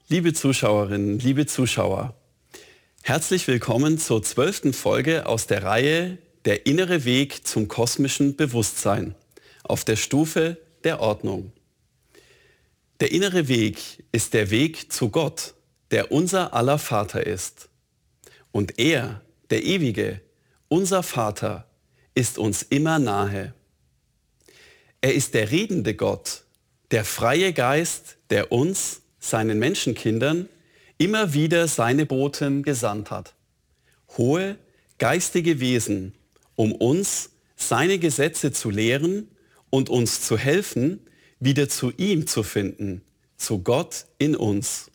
Liebe Zuschauerinnen, liebe Zuschauer, herzlich willkommen zur 12. Folge aus der Reihe Der innere Weg zum kosmischen Bewusstsein auf der Stufe der Ordnung. Der innere Weg ist der Weg zu Gott, der unser aller Vater ist. Und er, der Ewige, unser Vater, ist uns immer nahe. Er ist der redende Gott, der freie Geist, der uns, seinen Menschenkindern, immer wieder seine Boten gesandt hat. Hohe, geistige Wesen, um uns seine Gesetze zu lehren und uns zu helfen, wieder zu ihm zu finden, zu Gott in uns.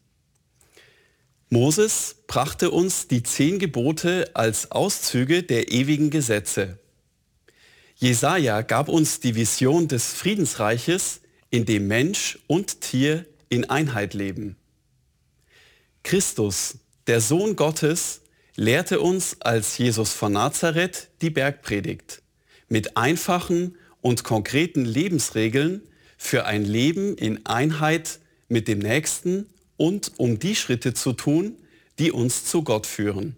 Moses brachte uns die 10 Gebote als Auszüge der ewigen Gesetze. Jesaja gab uns die Vision des Friedensreiches, in dem Mensch und Tier in Einheit leben. Christus, der Sohn Gottes, lehrte uns als Jesus von Nazareth die Bergpredigt mit einfachen und konkreten Lebensregeln für ein Leben in Einheit mit dem Nächsten und um die Schritte zu tun, die uns zu Gott führen.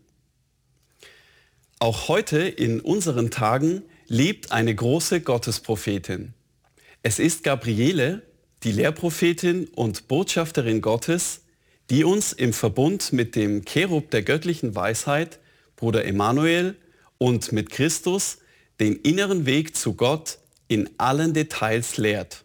Auch heute in unseren Tagen lebt eine große Gottesprophetin. Es ist Gabriele, die Lehrprophetin und Botschafterin Gottes, die uns im Verbund mit dem Cherub der göttlichen Weisheit, Bruder Emanuel, und mit Christus den inneren Weg zu Gott in allen Details lehrt.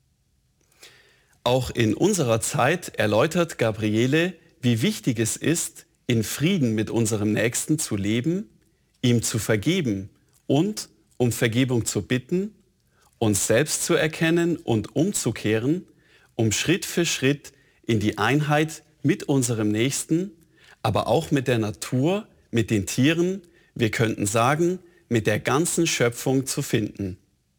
Auch in unserer Zeit erläutert Gabriele, wie wichtig es ist, in Frieden mit unserem Nächsten zu leben, ihm zu vergeben und um Vergebung zu bitten, uns selbst zu erkennen und umzukehren, um Schritt für Schritt in die Einheit mit unserem Nächsten, aber auch mit der Natur, mit den Tieren, wir könnten sagen, mit der ganzen Schöpfung zu finden.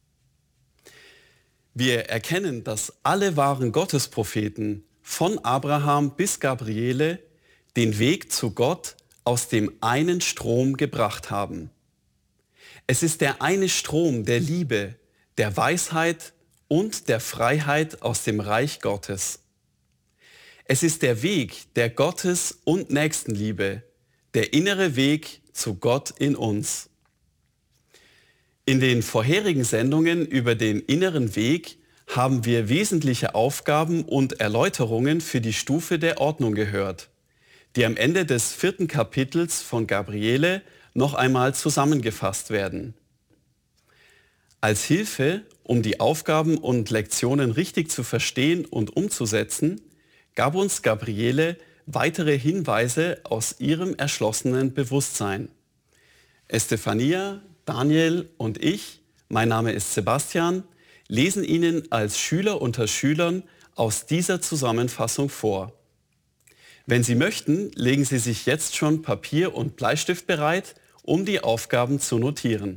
Wir erkennen, dass alle wahren Gottespropheten von Abraham bis Gabriele den Weg zu Gott aus dem einen Strom gebracht haben. Es ist der eine Strom der Liebe, der Weisheit und der Freiheit aus dem Reich Gottes. Es ist der Weg der Gottes- und Nächstenliebe, der innere Weg zu Gott in uns. In den vorherigen Sendungen über den inneren Weg haben wir wesentliche Aufgaben und Erläuterungen für die Stufe der Ordnung gehört, die am Ende des 4. Kapitels von Gabriele noch einmal zusammengefasst werden. Als Hilfe, um die Aufgaben und Lektionen richtig zu verstehen und umzusetzen, gab uns Gabriele weitere Hinweise aus ihrem erschlossenen Bewusstsein. Estefania, Daniel und ich, mein Name ist Sebastian, lesen Ihnen als Schüler unter Schülern aus dieser Zusammenfassung vor. Wenn Sie möchten, legen Sie sich jetzt schon Papier und Bleistift bereit, um die Aufgaben zu notieren.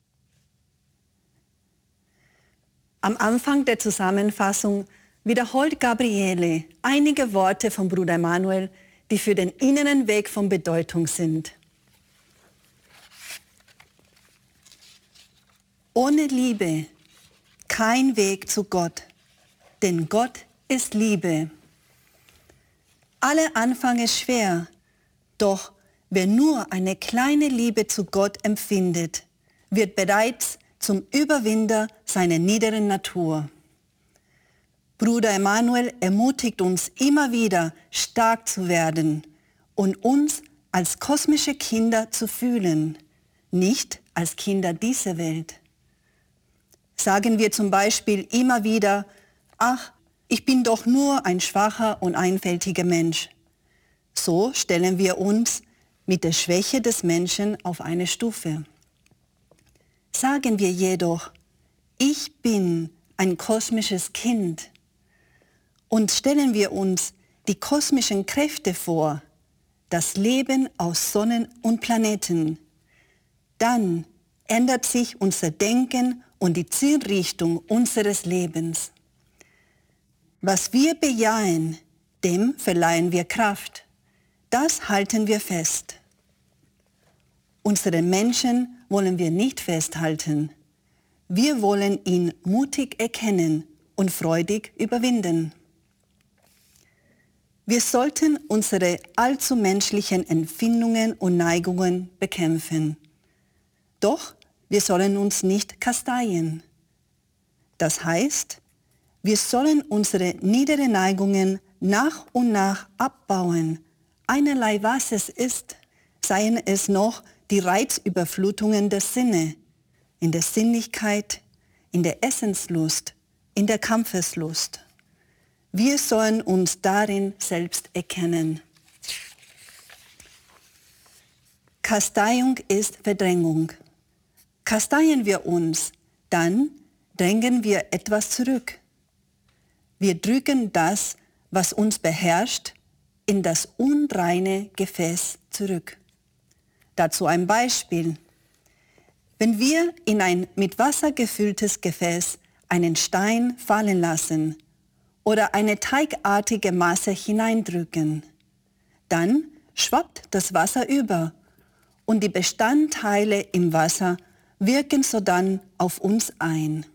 Am Anfang der Zusammenfassung wiederholt Gabriele einige Worte von Bruder Emanuel, die für den inneren Weg von Bedeutung sind. Ohne Liebe kein Weg zu Gott, denn Gott ist Liebe. Aller Anfang ist schwer, doch wer nur eine kleine Liebe zu Gott empfindet, wird bereits zum Überwinder seiner niederen Natur. Bruder Emanuel ermutigt uns immer wieder, stark zu werden und uns als kosmische Kinder zu fühlen, nicht als Kinder dieser Welt. Sagen wir zum Beispiel immer wieder, ach, ich bin doch nur ein schwacher und einfältiger Mensch. So stellen wir uns mit der Schwäche des Menschen auf eine Stufe. Sagen wir jedoch, ich bin ein kosmisches Kind, und stellen wir uns die kosmischen Kräfte vor, das Leben aus Sonnen und Planeten, dann ändert sich unser Denken und die Zielrichtung unseres Lebens. Was wir bejahen, dem verleihen wir Kraft. Das halten wir fest. Unseren Menschen wollen wir nicht festhalten. Wir wollen ihn mutig erkennen und freudig überwinden. Wir sollten unsere allzu menschlichen Empfindungen und Neigungen bekämpfen. Doch wir sollen uns nicht kasteien. Das heißt, wir sollen unsere niederen Neigungen nach und nach abbauen, einerlei was es ist, seien es noch die Reizüberflutungen der Sinne, in der Sinnlichkeit, in der Essenslust, in der Kampfeslust. Wir sollen uns darin selbst erkennen. Kasteiung ist Verdrängung. Kasteien wir uns, dann drängen wir etwas zurück. Wir drücken das, was uns beherrscht, in das unreine Gefäß zurück. Dazu ein Beispiel. Wenn wir in ein mit Wasser gefülltes Gefäß einen Stein fallen lassen oder eine teigartige Masse hineindrücken, dann schwappt das Wasser über und die Bestandteile im Wasser wirken sodann auf uns ein.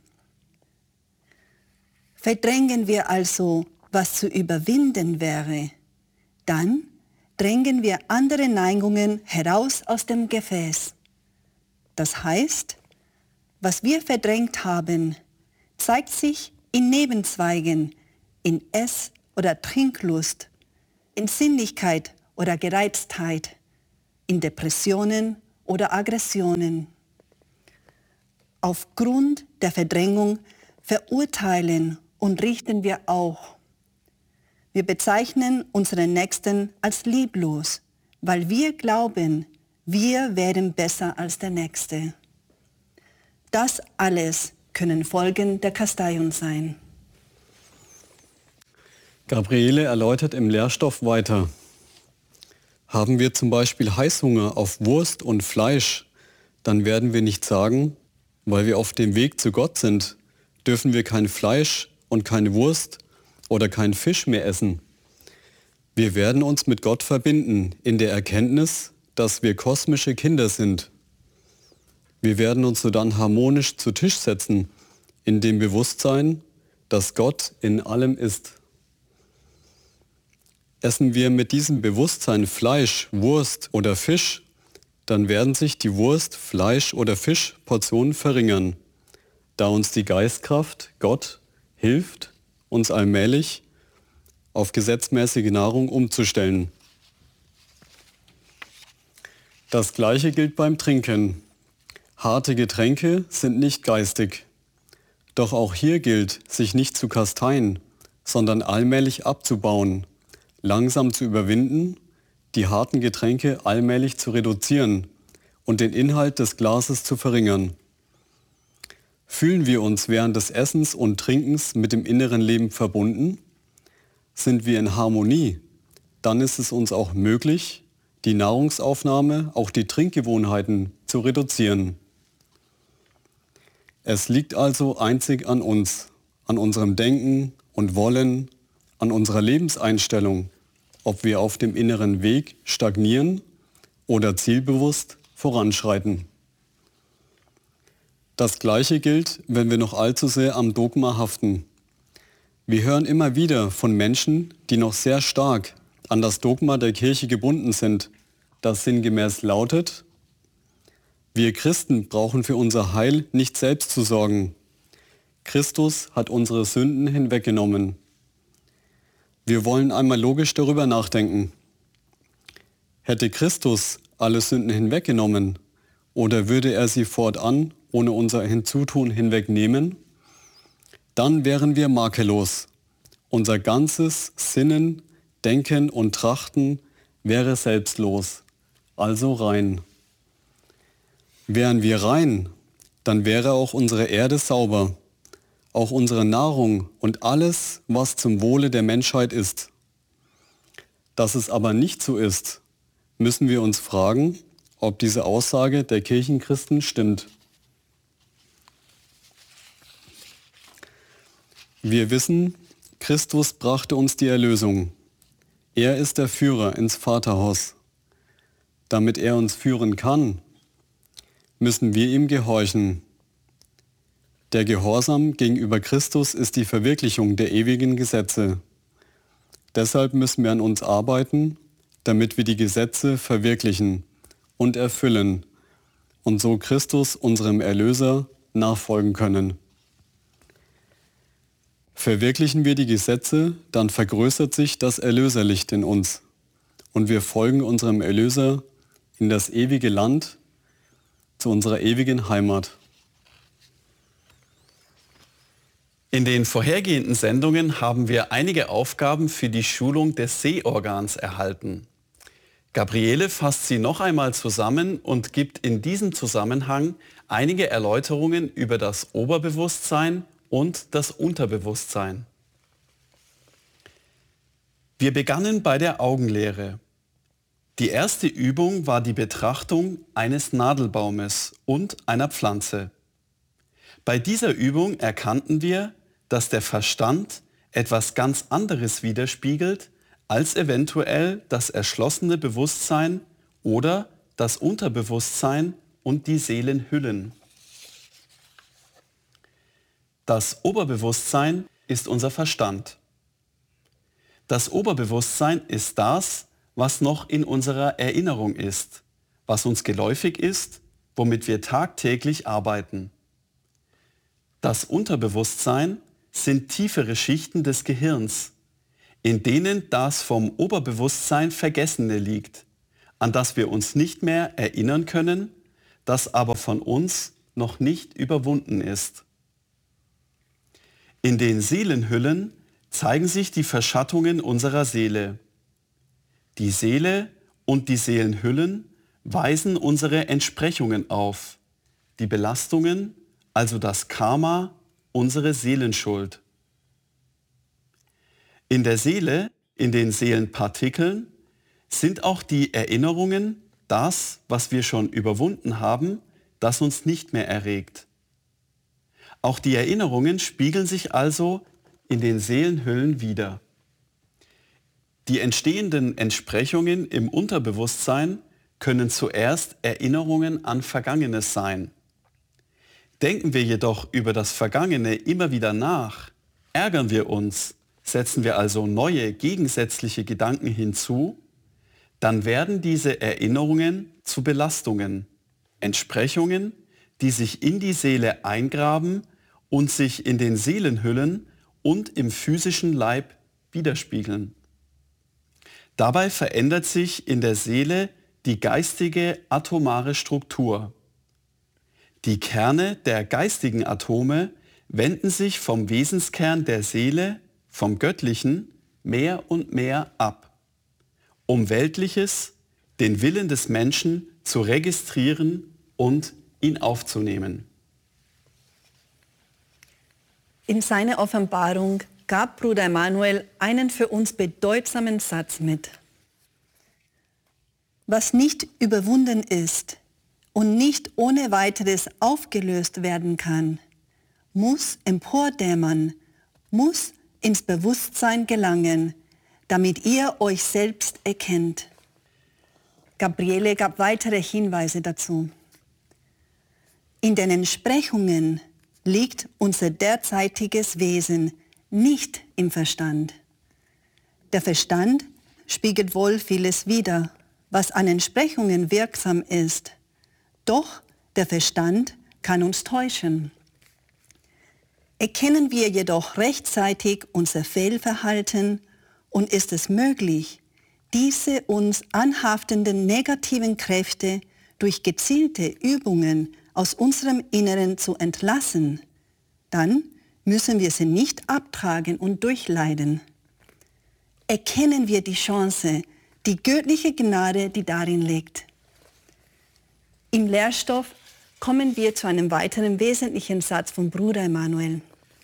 Verdrängen wir also, was zu überwinden wäre, dann drängen wir andere Neigungen heraus aus dem Gefäß. Das heißt, was wir verdrängt haben, zeigt sich in Nebenzweigen, in Ess- oder Trinklust, in Sinnlichkeit oder Gereiztheit, in Depressionen oder Aggressionen. Aufgrund der Verdrängung verurteilen und richten wir auch. Wir bezeichnen unseren Nächsten als lieblos, weil wir glauben, wir wären besser als der Nächste. Das alles können Folgen der Kasteiung sein. Gabriele erläutert im Lehrstoff weiter. Haben wir zum Beispiel Heißhunger auf Wurst und Fleisch, dann werden wir nicht sagen, weil wir auf dem Weg zu Gott sind, dürfen wir kein Fleisch und keine Wurst oder kein Fisch mehr essen. Wir werden uns mit Gott verbinden in der Erkenntnis, dass wir kosmische Kinder sind. Wir werden uns sodann harmonisch zu Tisch setzen, in dem Bewusstsein, dass Gott in allem ist. Essen wir mit diesem Bewusstsein Fleisch, Wurst oder Fisch, dann werden sich die Wurst-, Fleisch- oder Fischportionen verringern, da uns die Geistkraft, Gott, hilft, uns allmählich auf gesetzmäßige Nahrung umzustellen. Das Gleiche gilt beim Trinken. Harte Getränke sind nicht geistig. Doch auch hier gilt, sich nicht zu kasteien, sondern allmählich abzubauen, langsam zu überwinden, die harten Getränke allmählich zu reduzieren und den Inhalt des Glases zu verringern. Fühlen wir uns während des Essens und Trinkens mit dem inneren Leben verbunden? Sind wir in Harmonie? Dann ist es uns auch möglich, die Nahrungsaufnahme, auch die Trinkgewohnheiten zu reduzieren. Es liegt also einzig an uns, an unserem Denken und Wollen, an unserer Lebenseinstellung, ob wir auf dem inneren Weg stagnieren oder zielbewusst voranschreiten. Das Gleiche gilt, wenn wir noch allzu sehr am Dogma haften. Wir hören immer wieder von Menschen, die noch sehr stark an das Dogma der Kirche gebunden sind, das sinngemäß lautet: Wir Christen brauchen für unser Heil nicht selbst zu sorgen. Christus hat unsere Sünden hinweggenommen. Wir wollen einmal logisch darüber nachdenken. Hätte Christus alle Sünden hinweggenommen oder würde er sie fortan ohne unser Hinzutun hinwegnehmen? Dann wären wir makellos. Unser ganzes Sinnen, Denken und Trachten wäre selbstlos, also rein. Wären wir rein, dann wäre auch unsere Erde sauber, auch unsere Nahrung und alles, was zum Wohle der Menschheit ist. Dass es aber nicht so ist, müssen wir uns fragen, ob diese Aussage der Kirchenchristen stimmt. Wir wissen, Christus brachte uns die Erlösung. Er ist der Führer ins Vaterhaus. Damit er uns führen kann, müssen wir ihm gehorchen. Der Gehorsam gegenüber Christus ist die Verwirklichung der ewigen Gesetze. Deshalb müssen wir an uns arbeiten, damit wir die Gesetze verwirklichen und erfüllen und so Christus, unserem Erlöser, nachfolgen können. Verwirklichen wir die Gesetze, dann vergrößert sich das Erlöserlicht in uns und wir folgen unserem Erlöser in das ewige Land, zu unserer ewigen Heimat. In den vorhergehenden Sendungen haben wir einige Aufgaben für die Schulung des Sehorgans erhalten. Gabriele fasst sie noch einmal zusammen und gibt in diesem Zusammenhang einige Erläuterungen über das Oberbewusstsein und das Unterbewusstsein. Wir begannen bei der Augenlehre. Die erste Übung war die Betrachtung eines Nadelbaumes und einer Pflanze. Bei dieser Übung erkannten wir, dass der Verstand etwas ganz anderes widerspiegelt, als eventuell das erschlossene Bewusstsein oder das Unterbewusstsein und die Seelenhüllen. Das Oberbewusstsein ist unser Verstand. Das Oberbewusstsein ist das, was noch in unserer Erinnerung ist, was uns geläufig ist, womit wir tagtäglich arbeiten. Das Unterbewusstsein sind tiefere Schichten des Gehirns, in denen das vom Oberbewusstsein Vergessene liegt, an das wir uns nicht mehr erinnern können, das aber von uns noch nicht überwunden ist. In den Seelenhüllen zeigen sich die Verschattungen unserer Seele. Die Seele und die Seelenhüllen weisen unsere Entsprechungen auf, die Belastungen, also das Karma, unsere Seelenschuld. In der Seele, in den Seelenpartikeln, sind auch die Erinnerungen, das, was wir schon überwunden haben, das uns nicht mehr erregt. Auch die Erinnerungen spiegeln sich also in den Seelenhüllen wider. Die entstehenden Entsprechungen im Unterbewusstsein können zuerst Erinnerungen an Vergangenes sein. Denken wir jedoch über das Vergangene immer wieder nach, ärgern wir uns, setzen wir also neue gegensätzliche Gedanken hinzu, dann werden diese Erinnerungen zu Belastungen, Entsprechungen, die sich in die Seele eingraben und sich in den Seelenhüllen und im physischen Leib widerspiegeln. Dabei verändert sich in der Seele die geistige atomare Struktur. Die Kerne der geistigen Atome wenden sich vom Wesenskern der Seele, vom Göttlichen, mehr und mehr ab, um Weltliches, den Willen des Menschen zu registrieren und ihn aufzunehmen. In seiner Offenbarung gab Bruder Emanuel einen für uns bedeutsamen Satz mit. Was nicht überwunden ist und nicht ohne weiteres aufgelöst werden kann, muss empordämmern, muss ins Bewusstsein gelangen, damit ihr euch selbst erkennt. Gabriele gab weitere Hinweise dazu. In den Entsprechungen liegt unser derzeitiges Wesen nicht im Verstand. Der Verstand spiegelt wohl vieles wider, was an Entsprechungen wirksam ist. Doch der Verstand kann uns täuschen. Erkennen wir jedoch rechtzeitig unser Fehlverhalten und ist es möglich, diese uns anhaftenden negativen Kräfte durch gezielte Übungen aus unserem Inneren zu entlassen, dann müssen wir sie nicht abtragen und durchleiden. Erkennen wir die Chance, die göttliche Gnade, die darin liegt. Im Lehrstoff kommen wir zu einem weiteren wesentlichen Satz von Bruder Emanuel.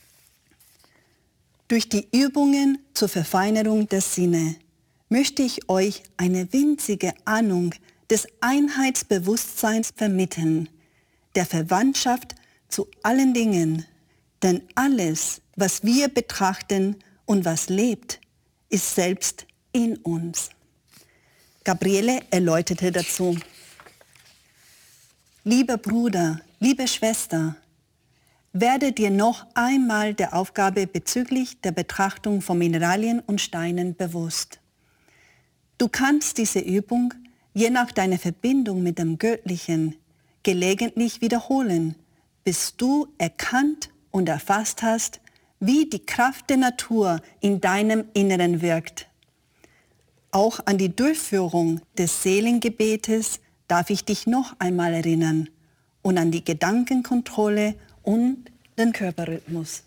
Durch die Übungen zur Verfeinerung der Sinne möchte ich euch eine winzige Ahnung des Einheitsbewusstseins vermitteln, der Verwandtschaft zu allen Dingen, denn alles, was wir betrachten und was lebt, ist selbst in uns. Gabriele erläuterte dazu: Lieber Bruder, liebe Schwester, werde dir noch einmal der Aufgabe bezüglich der Betrachtung von Mineralien und Steinen bewusst. Du kannst diese Übung, je nach deiner Verbindung mit dem Göttlichen, gelegentlich wiederholen, bis du erkannt und erfasst hast, wie die Kraft der Natur in deinem Inneren wirkt. Auch an die Durchführung des Seelengebetes darf ich dich noch einmal erinnern und an die Gedankenkontrolle und den Körperrhythmus.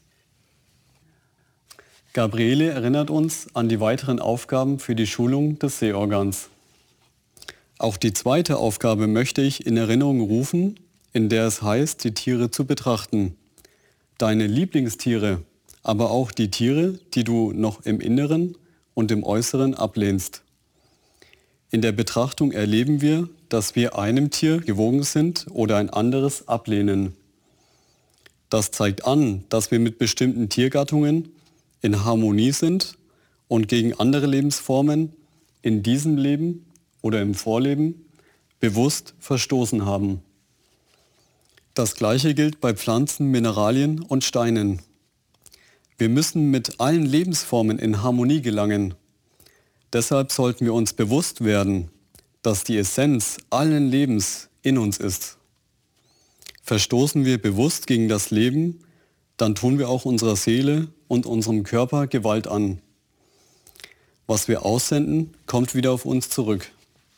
Gabriele erinnert uns an die weiteren Aufgaben für die Schulung des Sehorgans. Auch die zweite Aufgabe möchte ich in Erinnerung rufen, in der es heißt, die Tiere zu betrachten. Deine Lieblingstiere, aber auch die Tiere, die du noch im Inneren und im Äußeren ablehnst. In der Betrachtung erleben wir, dass wir einem Tier gewogen sind oder ein anderes ablehnen. Das zeigt an, dass wir mit bestimmten Tiergattungen in Harmonie sind und gegen andere Lebensformen in diesem Leben oder im Vorleben bewusst verstoßen haben. Das Gleiche gilt bei Pflanzen, Mineralien und Steinen. Wir müssen mit allen Lebensformen in Harmonie gelangen. Deshalb sollten wir uns bewusst werden, dass die Essenz allen Lebens in uns ist. Verstoßen wir bewusst gegen das Leben, dann tun wir auch unserer Seele und unserem Körper Gewalt an. Was wir aussenden, kommt wieder auf uns zurück.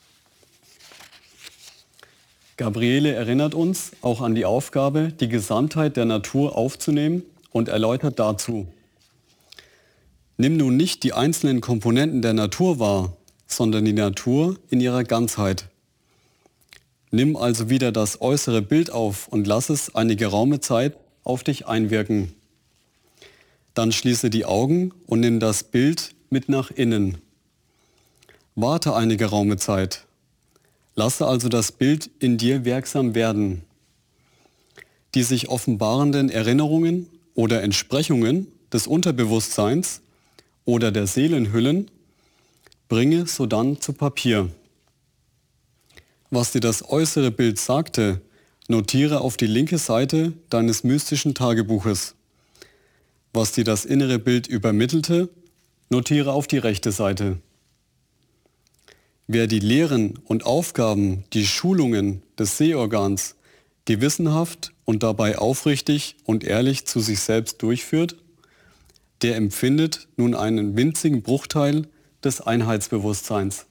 Gabriele erinnert uns auch an die Aufgabe, die Gesamtheit der Natur aufzunehmen und erläutert dazu: Nimm nun nicht die einzelnen Komponenten der Natur wahr, sondern die Natur in ihrer Ganzheit. Nimm also wieder das äußere Bild auf und lass es eine geraume Zeit auf dich einwirken. Dann schließe die Augen und nimm das Bild mit nach innen. Warte eine geraume Zeit. Lasse also das Bild in dir wirksam werden. Die sich offenbarenden Erinnerungen oder Entsprechungen des Unterbewusstseins oder der Seelenhüllen bringe sodann zu Papier. Was dir das äußere Bild sagte, notiere auf die linke Seite deines mystischen Tagebuches. Was dir das innere Bild übermittelte, notiere auf die rechte Seite. Wer die Lehren und Aufgaben, die Schulungen des Sehorgans gewissenhaft und dabei aufrichtig und ehrlich zu sich selbst durchführt, der empfindet nun einen winzigen Bruchteil des Einheitsbewusstseins.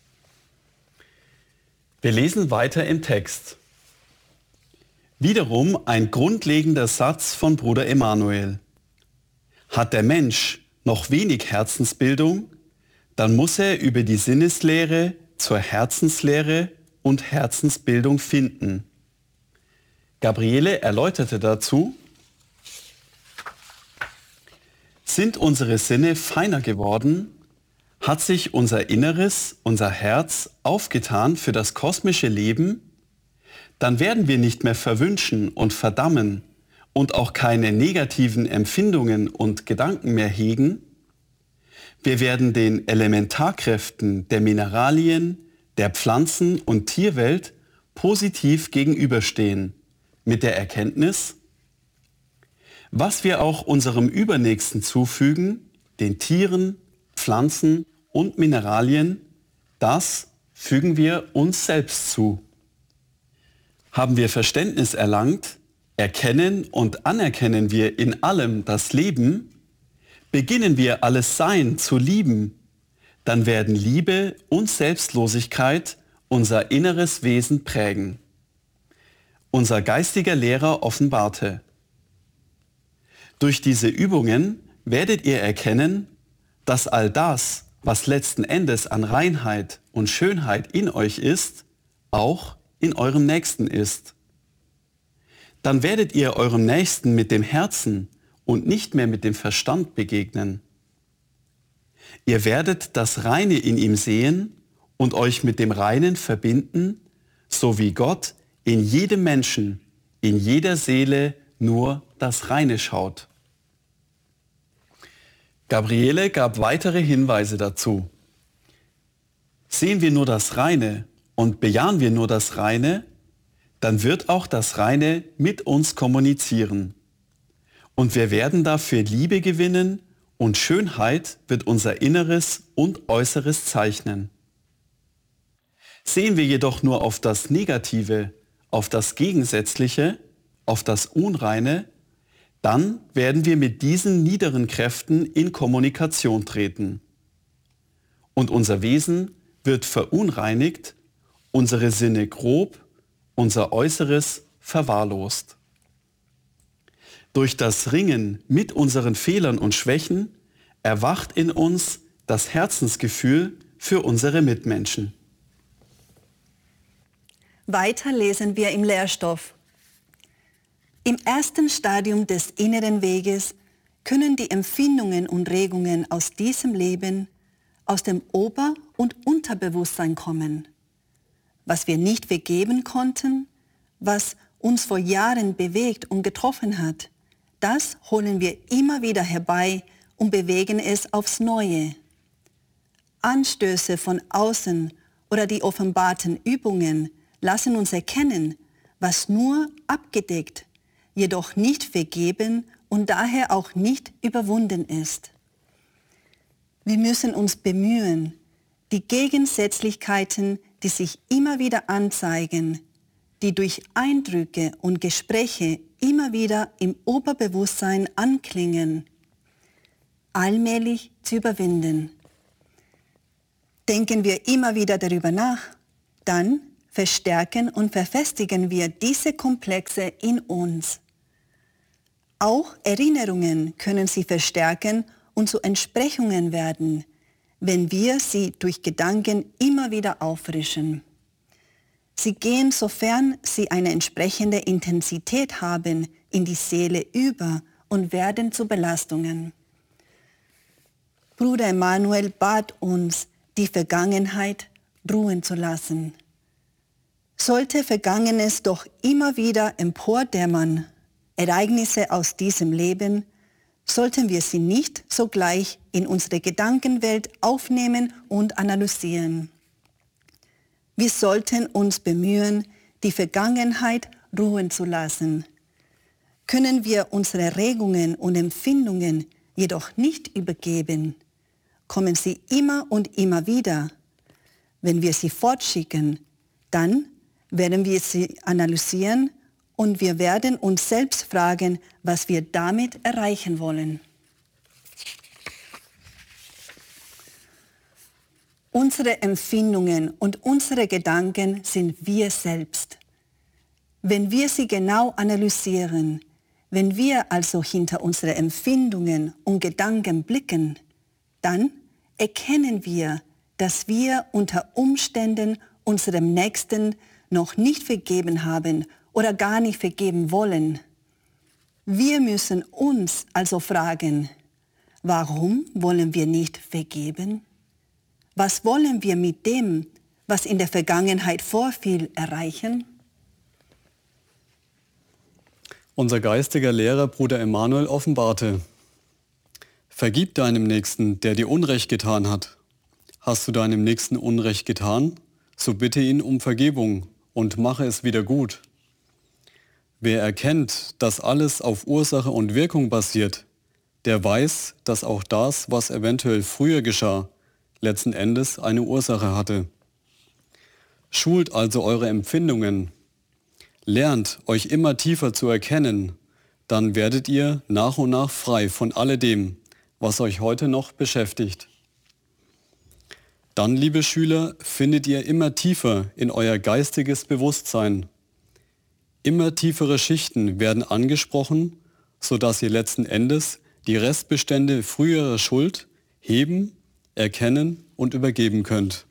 Wir lesen weiter im Text. Wiederum ein grundlegender Satz von Bruder Emanuel. Hat der Mensch noch wenig Herzensbildung, dann muss er über die Sinneslehre zur Herzenslehre und Herzensbildung finden. Gabriele erläuterte dazu: Sind unsere Sinne feiner geworden? Hat sich unser Inneres, unser Herz aufgetan für das kosmische Leben? Dann werden wir nicht mehr verwünschen und verdammen und auch keine negativen Empfindungen und Gedanken mehr hegen. Wir werden den Elementarkräften der Mineralien, der Pflanzen- und Tierwelt positiv gegenüberstehen, mit der Erkenntnis: Was wir auch unserem Übernächsten zufügen, den Tieren, Pflanzen und Mineralien, das fügen wir uns selbst zu. Haben wir Verständnis erlangt, erkennen und anerkennen wir in allem das Leben, beginnen wir alles Sein zu lieben, dann werden Liebe und Selbstlosigkeit unser inneres Wesen prägen. Unser geistiger Lehrer offenbarte: Durch diese Übungen werdet ihr erkennen, dass all das, was letzten Endes an Reinheit und Schönheit in euch ist, auch in eurem Nächsten ist. Dann werdet ihr eurem Nächsten mit dem Herzen und nicht mehr mit dem Verstand begegnen. Ihr werdet das Reine in ihm sehen und euch mit dem Reinen verbinden, so wie Gott in jedem Menschen, in jeder Seele nur das Reine schaut. Gabriele gab weitere Hinweise dazu. Sehen wir nur das Reine und bejahen wir nur das Reine, dann wird auch das Reine mit uns kommunizieren. Und wir werden dafür Liebe gewinnen und Schönheit wird unser Inneres und Äußeres zeichnen. Sehen wir jedoch nur auf das Negative, auf das Gegensätzliche, auf das Unreine, dann werden wir mit diesen niederen Kräften in Kommunikation treten. Und unser Wesen wird verunreinigt, unsere Sinne grob, unser Äußeres verwahrlost. Durch das Ringen mit unseren Fehlern und Schwächen erwacht in uns das Herzensgefühl für unsere Mitmenschen. Weiter lesen wir im Lehrstoff. Im ersten Stadium des inneren Weges können die Empfindungen und Regungen aus diesem Leben aus dem Ober- und Unterbewusstsein kommen. Was wir nicht vergeben konnten, was uns vor Jahren bewegt und getroffen hat, das holen wir immer wieder herbei und bewegen es aufs Neue. Anstöße von außen oder die offenbarten Übungen lassen uns erkennen, was nur abgedeckt, jedoch nicht vergeben und daher auch nicht überwunden ist. Wir müssen uns bemühen, die Gegensätzlichkeiten, die sich immer wieder anzeigen, die durch Eindrücke und Gespräche immer wieder im Oberbewusstsein anklingen, allmählich zu überwinden. Denken wir immer wieder darüber nach, dann verstärken und verfestigen wir diese Komplexe in uns. Auch Erinnerungen können sie verstärken und zu Entsprechungen werden, wenn wir sie durch Gedanken immer wieder auffrischen. Sie gehen, sofern sie eine entsprechende Intensität haben, in die Seele über und werden zu Belastungen. Bruder Emanuel bat uns, die Vergangenheit ruhen zu lassen. Sollte Vergangenes doch immer wieder empordämmern, Ereignisse aus diesem Leben, sollten wir sie nicht sogleich in unsere Gedankenwelt aufnehmen und analysieren. Wir sollten uns bemühen, die Vergangenheit ruhen zu lassen. Können wir unsere Regungen und Empfindungen jedoch nicht übergeben, kommen sie immer und immer wieder. Wenn wir sie fortschicken, dann werden wir sie analysieren und wir werden uns selbst fragen, was wir damit erreichen wollen. Unsere Empfindungen und unsere Gedanken sind wir selbst. Wenn wir sie genau analysieren, wenn wir also hinter unsere Empfindungen und Gedanken blicken, dann erkennen wir, dass wir unter Umständen unserem Nächsten noch nicht vergeben haben oder gar nicht vergeben wollen. Wir müssen uns also fragen, warum wollen wir nicht vergeben? Was wollen wir mit dem, was in der Vergangenheit vorfiel, erreichen? Unser geistiger Lehrer Bruder Emanuel offenbarte: Vergib deinem Nächsten, der dir Unrecht getan hat. Hast du deinem Nächsten Unrecht getan, so bitte ihn um Vergebung und mache es wieder gut. Wer erkennt, dass alles auf Ursache und Wirkung basiert, der weiß, dass auch das, was eventuell früher geschah, letzten Endes eine Ursache hatte. Schult also eure Empfindungen. Lernt, euch immer tiefer zu erkennen, dann werdet ihr nach und nach frei von alledem, was euch heute noch beschäftigt. Dann, liebe Schüler, findet ihr immer tiefer in euer geistiges Bewusstsein. Immer tiefere Schichten werden angesprochen, sodass ihr letzten Endes die Restbestände früherer Schuld heben, erkennen und übergeben könnt.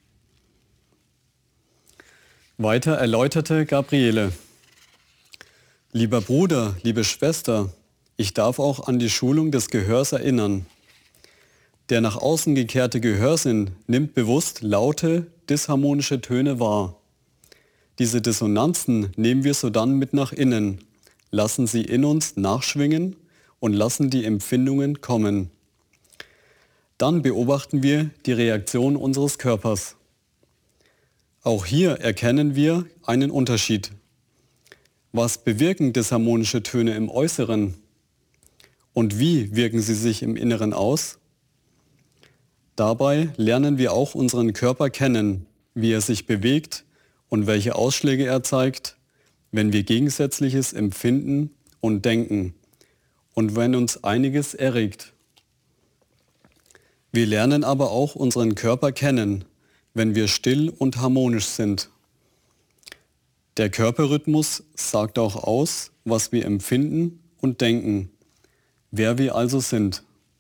Weiter erläuterte Gabriele: Lieber Bruder, liebe Schwester, ich darf auch an die Schulung des Gehörs erinnern. Der nach außen gekehrte Gehörsinn nimmt bewusst laute, disharmonische Töne wahr. Diese Dissonanzen nehmen wir sodann mit nach innen, lassen sie in uns nachschwingen und lassen die Empfindungen kommen. Dann beobachten wir die Reaktion unseres Körpers. Auch hier erkennen wir einen Unterschied. Was bewirken disharmonische Töne im Äußeren? Und wie wirken sie sich im Inneren aus? Dabei lernen wir auch unseren Körper kennen, wie er sich bewegt und welche Ausschläge er zeigt, wenn wir Gegensätzliches empfinden und denken und wenn uns einiges erregt. Wir lernen aber auch unseren Körper kennen, wenn wir still und harmonisch sind. Der Körperrhythmus sagt auch aus, was wir empfinden und denken, wer wir also sind.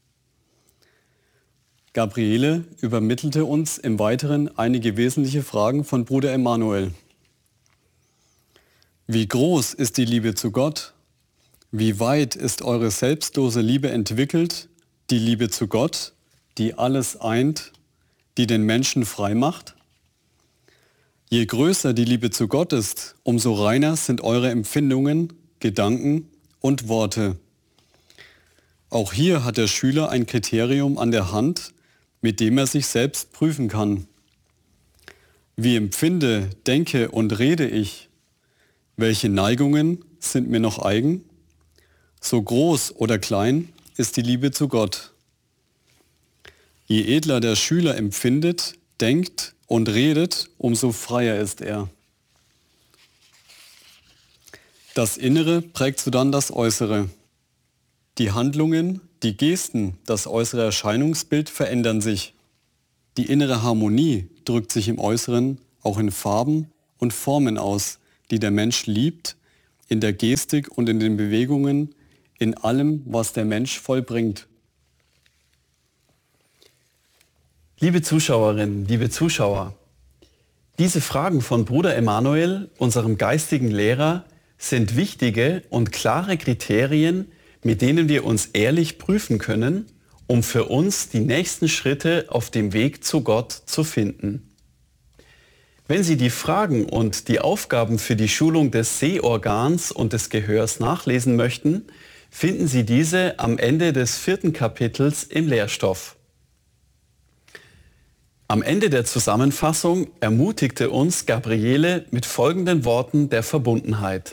Gabriele übermittelte uns im Weiteren einige wesentliche Fragen von Bruder Emanuel. Wie groß ist die Liebe zu Gott? Wie weit ist eure selbstlose Liebe entwickelt, die Liebe zu Gott, die alles eint, die den Menschen frei macht? Je größer die Liebe zu Gott ist, umso reiner sind eure Empfindungen, Gedanken und Worte. Auch hier hat der Schüler ein Kriterium an der Hand, mit dem er sich selbst prüfen kann. Wie empfinde, denke und rede ich? Welche Neigungen sind mir noch eigen? So groß oder klein ist die Liebe zu Gott. Je edler der Schüler empfindet, denkt und redet, umso freier ist er. Das Innere prägt sodann das Äußere. Die Handlungen, die Gesten, das äußere Erscheinungsbild verändern sich. Die innere Harmonie drückt sich im Äußeren auch in Farben und Formen aus, die der Mensch liebt, in der Gestik und in den Bewegungen, in allem, was der Mensch vollbringt. Liebe Zuschauerinnen, liebe Zuschauer, diese Fragen von Bruder Emanuel, unserem geistigen Lehrer, sind wichtige und klare Kriterien, mit denen wir uns ehrlich prüfen können, um für uns die nächsten Schritte auf dem Weg zu Gott zu finden. Wenn Sie die Fragen und die Aufgaben für die Schulung des Sehorgans und des Gehörs nachlesen möchten, finden Sie diese am Ende des 4. Kapitels im Lehrstoff. Am Ende der Zusammenfassung ermutigte uns Gabriele mit folgenden Worten der Verbundenheit.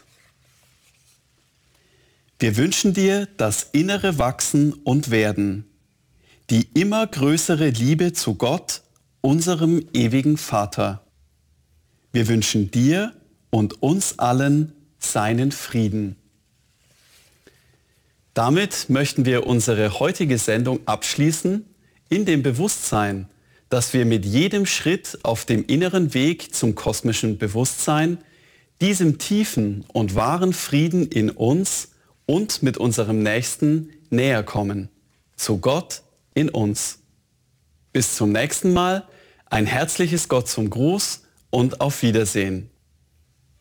Wir wünschen dir das innere Wachsen und Werden, die immer größere Liebe zu Gott, unserem ewigen Vater. Wir wünschen dir und uns allen seinen Frieden. Damit möchten wir unsere heutige Sendung abschließen, in dem Bewusstsein, dass wir mit jedem Schritt auf dem inneren Weg zum kosmischen Bewusstsein, diesem tiefen und wahren Frieden in uns und mit unserem Nächsten näher kommen, zu Gott in uns. Bis zum nächsten Mal, ein herzliches Gott zum Gruß und auf Wiedersehen.